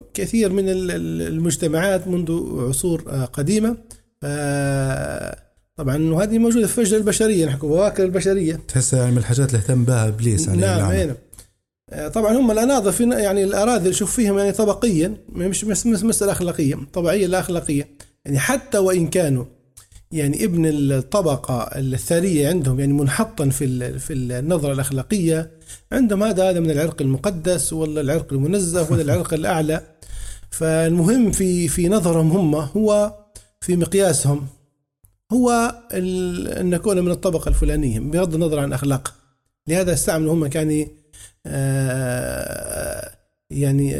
كثير من المجتمعات منذ عصور قديمة. طبعا وهذه موجودة في فجر البشرية، نحكي بواكر البشرية، تحسها من الحاجات اللي اهتم بها إبليس عليه نعم. طبعا هم الأناضل في يعني الأراذل شوف فيهم يعني طبقيا، مش مسألة أخلاقية، طبيعية لا أخلاقية. يعني حتى وإن كانوا يعني ابن الطبقة الثرية عندهم يعني منحطا في النظرة الأخلاقية، عندهم هذا من العرق المقدس ولا العرق المنزه ولا العرق الأعلى. فالمهم في نظرهم هم، هو في مقياسهم هو أن نكون من الطبقة الفلانية بغض النظر عن أخلاق. لهذا استعملوا هم كان يعني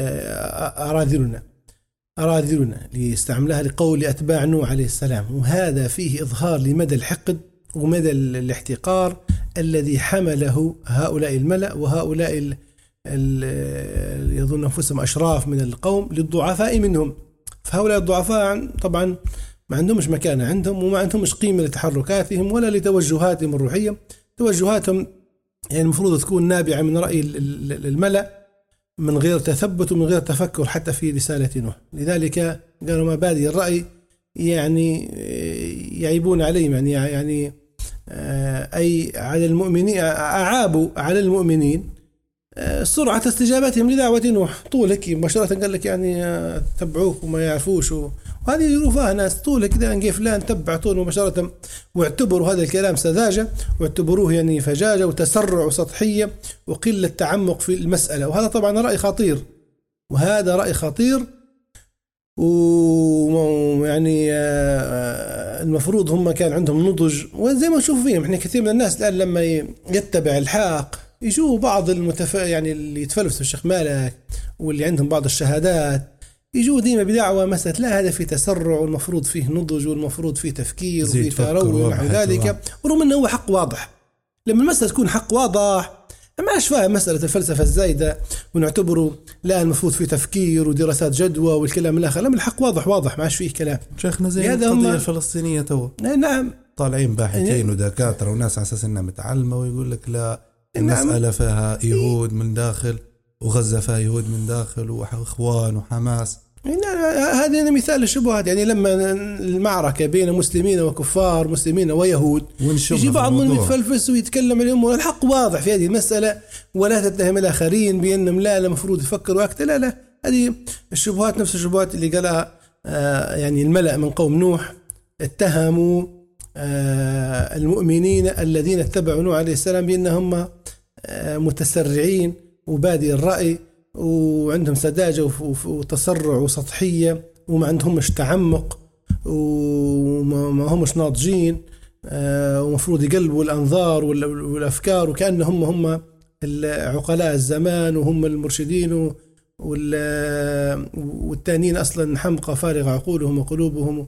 أراذلنا ليستعملها لقول أتباع نوح عليه السلام. وهذا فيه إظهار لمدى الحقد ومدى الاحتقار الذي حمله هؤلاء الملأ وهؤلاء يظن أنفسهم أشراف من القوم للضعفاء منهم. فهؤلاء الضعفاء طبعا ما عندهمش مكانة عندهم، وما عندهمش قيمة لتحركاتهم ولا لتوجهاتهم الروحية. توجهاتهم يعني المفروض تكون نابعة من رأي الملأ من غير تثبت ومن غير تفكر حتى في رسالة نوح. لذلك قالوا مبادئ الرأي يعني يعيبون عليهم، يعني أي على المؤمنين، أعابوا على المؤمنين سرعة استجابتهم لدعوة نوح. طول هيك مباشرة قال لك يعني تبعوك وما يعرفوش، وهذه يروفها ناس طول كده نجي فلان تبع طول مباشرة، واعتبروا هذا الكلام سذاجة، واعتبروه يعني فجاجة وتسرع وسطحية وقلة تعمق في المسألة. وهذا طبعا رأي خطير، وهذا رأي خطير. ويعني المفروض هم كان عندهم نضج، وزي ما نشوف فيهم احنا كثير من الناس الآن لما يتبع الحق يجوا بعض يعني اللي يتفلسفوا الشيخ مالك واللي عندهم بعض الشهادات يجوا ديما بدعوة مسألة لا هذا في تسرع والمفروض فيه نضج والمفروض فيه تفكير وفيه تروي ونحو ذلك، ورغم أنه هو حق واضح. لما المسألة تكون حق واضح ما عاش فاهم مسألة الفلسفة الزايدة ونعتبره لا المفروض فيه تفكير ودراسات جدوى والكلام الآخر. لما الحق واضح ما عاش فيه كلام. شيخنا زي القضية الفلسطينية تو نعم طالعين باحثين ودكاترة وناس على أساس إنها متعلمة ويقول لك لا المسألة فيها يهود من داخل وغزة فيها يهود من داخل وإخوان وحماس. هذا مثال الشبهات. يعني لما المعركة بين مسلمين وكفار، مسلمين ويهود، يجي بعضهم يتفلفس ويتكلم اليوم. الحق واضح في هذه المسألة، ولا تتهم الآخرين بأنهم لا المفروض يفكروا أكثر. لا هذه الشبهات نفس الشبهات اللي قالها يعني الملأ من قوم نوح. اتهموا المؤمنين الذين اتبعوا نوح عليه السلام بأنهم متسرعين وبادئ الرأي وعندهم سذاجة وتسرع وسطحية وما عندهمش تعمق وما همش ناضجين، ومفروض يقلبوا الأنظار والأفكار وكأنهم هم عقلاء الزمان وهم المرشدين، والتانيين أصلا حمقى فارغ عقولهم وقلوبهم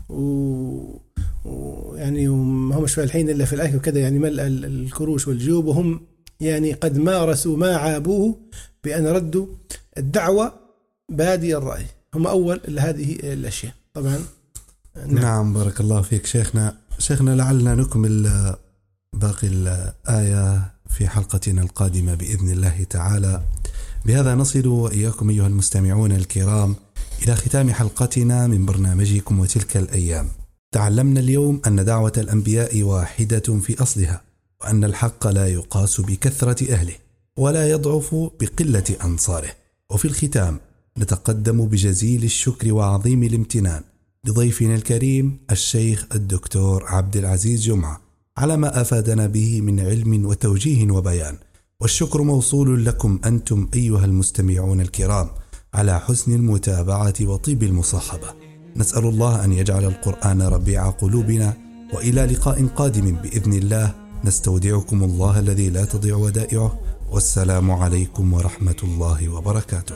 ويعني ما همش فالحين إلا في الأكل وكذا، يعني ملء الكروش والجيوب. وهم يعني قد مارسوا ما عابوه بأن ردوا الدعوة بادي الرأي. هم أول هذه الأشياء طبعا. نعم بارك الله فيك شيخنا لعلنا نكمل باقي الآية في حلقتنا القادمة بإذن الله تعالى. بهذا نصل وإياكم أيها المستمعون الكرام إلى ختام حلقتنا من برنامجكم وتلك الأيام. تعلمنا اليوم أن دعوة الأنبياء واحدة في أصلها، وأن الحق لا يقاس بكثرة أهله ولا يضعف بقلة أنصاره. وفي الختام نتقدم بجزيل الشكر وعظيم الامتنان لضيفنا الكريم الشيخ الدكتور عبد العزيز جمعة على ما أفادنا به من علم وتوجيه وبيان، والشكر موصول لكم أنتم أيها المستمعون الكرام على حسن المتابعة وطيب المصاحبة. نسأل الله أن يجعل القرآن ربيع قلوبنا، وإلى لقاء قادم بإذن الله نستودعكم الله الذي لا تضيع ودائعه، والسلام عليكم ورحمة الله وبركاته.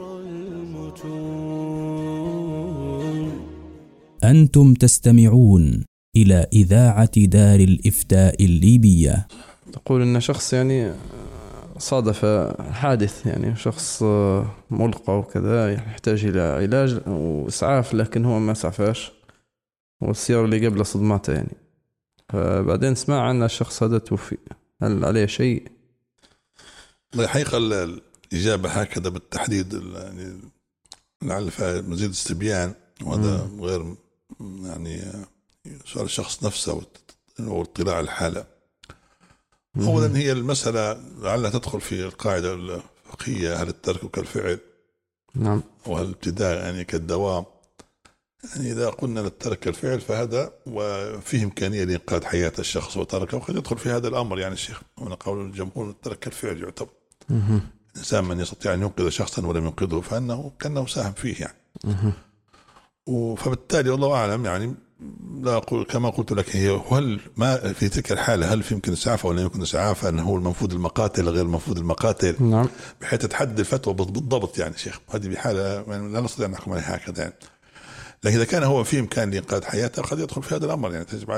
أنتم تستمعون إلى إذاعة دار الإفتاء الليبية. تقول إن شخص يعني صادف حادث، يعني شخص ملقى وكذا يحتاج إلى علاج وإسعاف، لكن هو ما سعفاش والسيارة اللي قبل صدماته يعني. فبعدين سمع أن الشخص هذا توفي. هل عليه شيء؟ الحقيقة الإجابة هكذا بالتحديد يعني لعل مزيد استبيان، وهذا غير يعني سؤال الشخص نفسه واطلاع الحالة. أولا هي المسألة لعلها تدخل في القاعدة الفقهية: هل الترك كالفعل؟ نعم. وهل الابتداء يعني كالدوام؟ يعني إذا قلنا الترك كالفعل فهذا وفيه إمكانية لإنقاذ حياة الشخص وتركه، وقد يدخل في هذا الأمر يعني الشيخ. هنا قول الجمهور الترك كالفعل يعتبر. الإنسان من يستطيع أن ينقذ شخصا ولم ينقذه فأنه كأنه ساهم فيه يعني. فبالتالي والله أعلم يعني لا أقول كما قلت لك، هل ما في تلك الحالة هل في يمكن إسعافه ولا يمكن إسعافه، أنه هو المنفوذ المقاتل غير المنفوذ المقاتل؟ نعم. بحيث تحدد الفتوى بالضبط يعني شيخ. هذه بحالة يعني لا نستطيع أن نحكم عليها هكذا يعني. لكن إذا كان هو في إمكان لإنقاذ حياته قد يدخل في هذا الأمر يعني يجب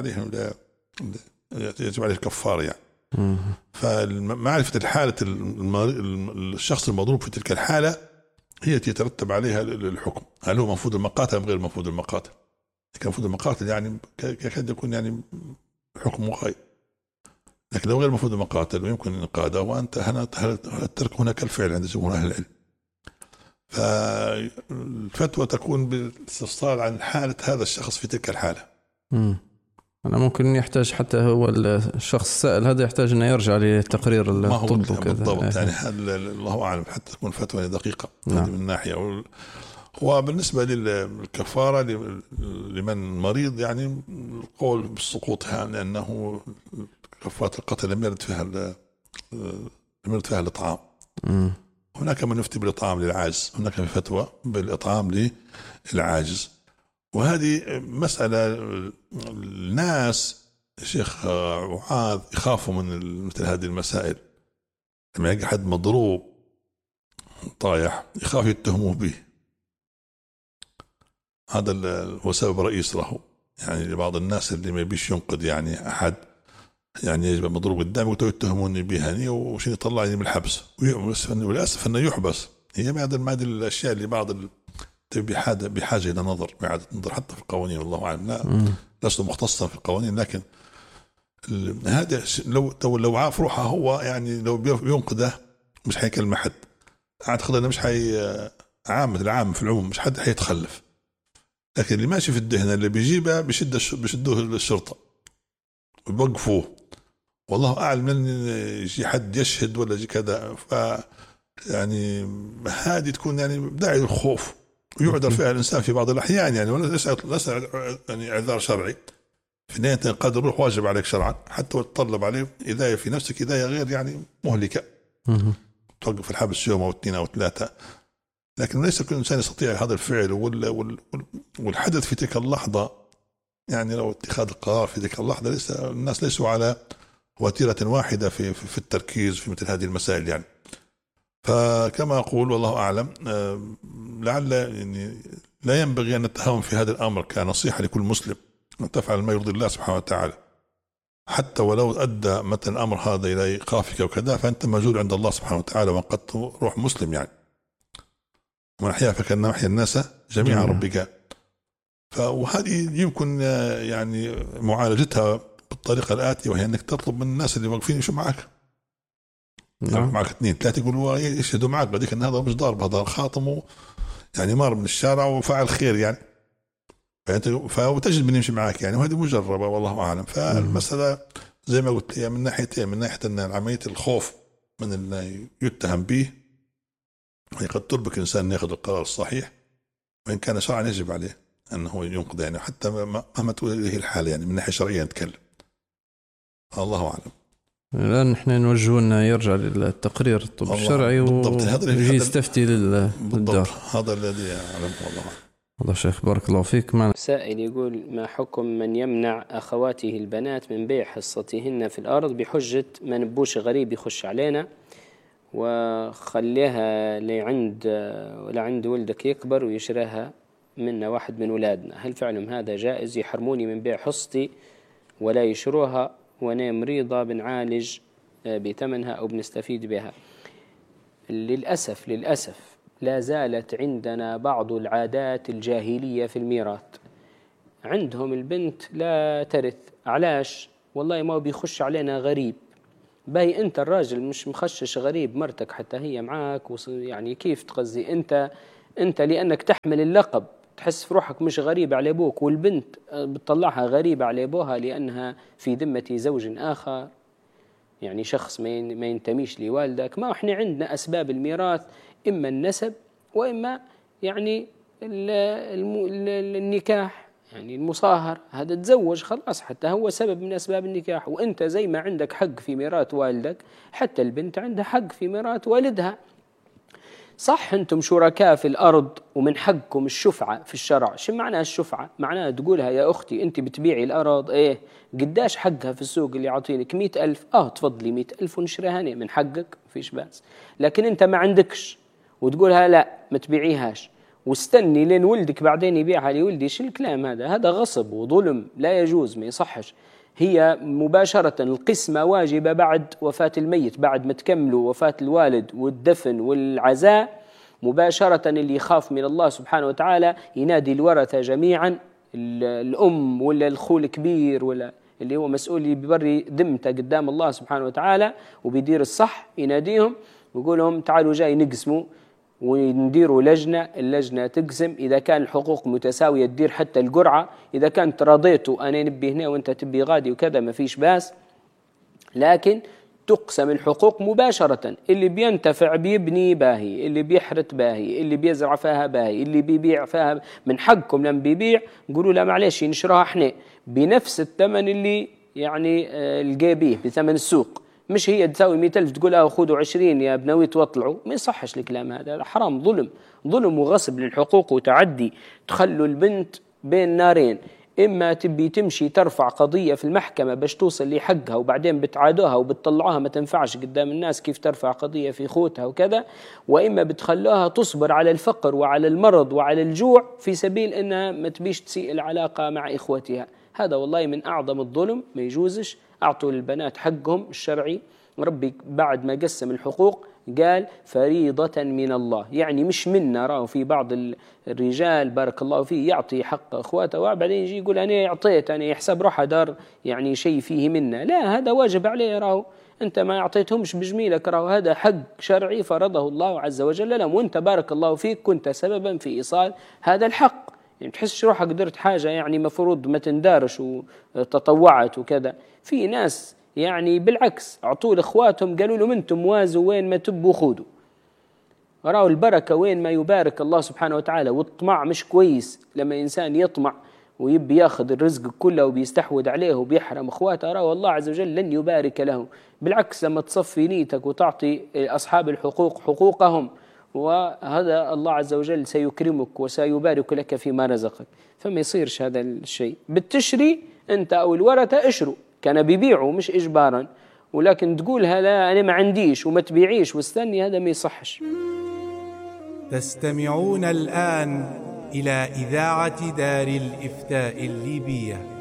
عليه الكفارة يعني. فمعرفة الحالة الشخص المضروب في تلك الحالة هي التي يترتب عليها الحكم، هل هو منفوذ المقاتل أم غير منفوذ المقاتل. إذا كان منفوذ المقاتل يعني يكاد يكون يعني حكم مخير، لكن لو غير منفوذ المقاتل ويمكن إنقاذه وأنت هل الترك هناك الفعل عند جمهور أهل العلم. فالفتوى تكون بالاستفسار عن حالة هذا الشخص في تلك الحالة. أنا ممكن يحتاج حتى هو الشخص السائل هذا يحتاج أنه يرجع لتقرير الطب وكذا بالضبط يعني الله أعلم حتى تكون فتوى دقيقة. نعم. من ناحية. وبالنسبة للكفارة لمن مريض يعني القول بالسقوط لأنه كفارة القتل لم يرد فيها الإطعام. هناك من يفتي بالإطعام للعاجز، هناك في فتوى بالإطعام للعاجز. وهذه مسألة الناس شيخ وعاذ يخافوا من مثل هذه المسائل. لما يجي حد مضروب طايح يخاف يتهموه به. هذا هو سبب رئيس له يعني لبعض الناس اللي ما يبيش ينقذ يعني أحد يعني يجب مضروب قدامي ويتهموني بهني وشين يطلعني من الحبس، وللأسف أنه يحبس. هي ما هذه الأشياء اللي بعض بحاجة إلى نظر وإعادة نظر حتى في القوانين. والله أعلم لست مختصا في القوانين، لكن هذا لو عارف روحه هو يعني لو بينقذه مش حيكلم حد. أعتقد أنه مش العام في العموم مش حد حيتخلف. لكن اللي ماشي في الدهنة اللي بيجيبها بيشدوه للشرطة ويوقفوه. والله أعلم من يجي حد يشهد ولا يجي كذا. يعني هذه تكون يعني داعي للخوف ويعذر فيها الإنسان في بعض الأحيان يعني، ولا ليس يعني إعذار شرعي. في النهاية قد الروح واجب عليك شرعا حتى وتطلب عليه إذاية في نفسك، إذاية غير يعني مهلكة توقف الحبس يوم أو 2 أو 3. لكن ليس كل إنسان يستطيع هذا الفعل والحدث في تلك اللحظة. يعني لو اتخاذ القرار في تلك اللحظة الناس ليسوا على وتيرة واحدة في التركيز في مثل هذه المسائل يعني. فكما أقول والله أعلم لعل يعني لا ينبغي أن نتهاون في هذا الأمر كنصيحة لكل مسلم أن تفعل ما يرضي الله سبحانه وتعالى، حتى ولو أدى مثل الأمر هذا إلى إيقافك وكذا فأنت مجهول عند الله سبحانه وتعالى وقد روح مسلم يعني. ومن أحيا فكأنما أحيا الناس جميعا ربك. وهذه يمكن يعني معالجتها بالطريقة الآتية، وهي أنك تطلب من الناس اللي واقفين يمشوا معك. معك 2 3 يقولوا يشهدوا معك بديك أن هذا مش ضارب، هذا خاطمه يعني مار من الشارع وفعل خير يعني. وتجد من يمشي معك يعني، وهذه مجربة والله أعلم. فالمسألة زي ما قلت هي من ناحيتين، من ناحية أن عملية الخوف من أن يتهم به هي قد تربك الإنسان أن يأخذ القرار الصحيح، وإن كان شرعا يجب عليه أنه ينقذ يعني حتى مهما تقول هي الحالة يعني من ناحية شرعية نتكلم. الله أعلم. الآن نحن نوجه أنه يرجع للتقرير الطب الشرعي ويجي يستفتي للدار. هذا الذي أعلمه والله. الله شيخ بارك الله فيك. معنا سائل يقول: ما حكم من يمنع أخواته البنات من بيع حصتهن في الأرض بحجة ما نبوش غريب يخش علينا وخليها لعند ولدك يكبر ويشراها منا واحد من أولادنا؟ هل فعلهم هذا جائز؟ يحرموني من بيع حصتي ولا يشروها وأنا مريضة بنعالج بثمنها أو بنستفيد بها. للأسف لا زالت عندنا بعض العادات الجاهلية في الميراث. عندهم البنت لا ترث. علاش؟ والله ما بيخش علينا غريب. باي أنت الراجل مش مخشش غريب مرتك حتى هي معاك، يعني كيف تقصدي أنت أنت لأنك تحمل اللقب تحس في روحك مش غريب على أبوك، والبنت بتطلعها غريبة على أبوها لأنها في ذمة زوج آخر، يعني شخص ما ينتميش لوالدك. ما احنا عندنا أسباب الميراث إما النسب وإما يعني النكاح، يعني المصاهر، هذا تزوج خلاص حتى هو سبب من أسباب النكاح. وأنت زي ما عندك حق في ميراث والدك حتى البنت عندها حق في ميراث والدها. صح أنتم شركاء في الأرض ومن حقكم الشفعة في الشرع. شو معنى الشفعة؟ معناها تقولها يا أختي أنت بتبيعي الأرض قداش حقها في السوق اللي يعطينك 100,000، تفضلي 100,000 ونشريها من حقك فيش بأس. لكن أنت ما عندكش وتقولها لا ما تبيعيهاش واستني لين ولدك بعدين يبيعها لولدي، شو الكلام هذا؟ هذا غصب وظلم لا يجوز، ما يصحش. هي مباشرة القسمة واجبة بعد وفاة الميت، بعد ما تكملوا وفاة الوالد والدفن والعزاء مباشرة. اللي يخاف من الله سبحانه وتعالى ينادي الورثة جميعا، الأم ولا الخول الكبير ولا اللي هو مسؤول بيبري ذمته قدام الله سبحانه وتعالى وبيدير الصح، يناديهم ويقول لهم تعالوا جاي نقسموا ونديروا لجنة، اللجنة تقسم. إذا كان الحقوق متساوية تدير حتى القرعة، إذا كانت رضيتوا أنا نبي هنا وأنت تبي غادي وكذا ما فيش باس، لكن تقسم الحقوق مباشرة. اللي بينتفع بيبني باهي، اللي بيحرث باهي، اللي بيزرع فيها باهي، اللي بيبيع فيها من حقكم. لما بيبيع قولوا لا معلش نشرها احنا بنفس الثمن اللي يعني القابيه بثمن السوق، مش هي تساوي 100,000 تقول خذوا 20 يا بنويت واطلعوا. ما يصحش الكلام هذا، حرام، ظلم وغصب للحقوق وتعدي. تخلوا البنت بين نارين، إما تبي تمشي ترفع قضية في المحكمة باش توصل لحقها وبعدين بتعادوها وبتطلعوها ما تنفعش قدام الناس كيف ترفع قضية في خوتها وكذا، وإما بتخلوها تصبر على الفقر وعلى المرض وعلى الجوع في سبيل إنها ما تبيش تسيء العلاقة مع إخوتها. هذا والله من أعظم الظلم، ما يجوزش. أعطوا للبنات حقهم الشرعي. ربي بعد ما قسم الحقوق قال فريضة من الله، يعني مش منا. رأوا في بعض الرجال بارك الله فيه يعطي حق أخواته وبعدين يجي يقول أنا أعطيت، أنا يحسب روحه دار يعني شيء فيه منا. لا، هذا واجب عليه. رأوا أنت ما أعطيتهمش بجميلك، رأوا هذا حق شرعي فرضه الله عز وجل لهم، وأنت بارك الله فيك كنت سببا في إيصال هذا الحق. يعني تحسش روحك قدرت حاجة يعني مفروض ما تندارش وتطوعت وكذا. في ناس يعني بالعكس أعطوا لإخواتهم قالوا لهم أنتم وازوا وين ما تبوا خذوا. رأوا البركة وين ما يبارك الله سبحانه وتعالى. والطمع مش كويس، لما إنسان يطمع ويبي ياخذ الرزق كله وبيستحوذ عليه وبيحرم إخواته، رأوا الله عز وجل لن يبارك له. بالعكس لما تصفي نيتك وتعطي أصحاب الحقوق حقوقهم، وهذا الله عز وجل سيكرمك وسيبارك لك فيما رزقك. فما يصيرش هذا الشيء. بالتشري أنت أو الورثة اشروا، كان بيبيعوا مش إجبارا، ولكن تقولها لا أنا ما عنديش وما تبيعيش واستني، هذا ما يصحش. تستمعون الآن إلى إذاعة دار الإفتاء الليبية.